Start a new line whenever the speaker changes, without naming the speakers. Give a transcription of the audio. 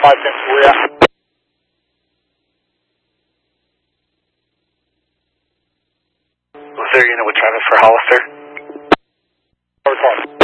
510, yeah.
Was there unit with traffic for Hollister?
Over 12.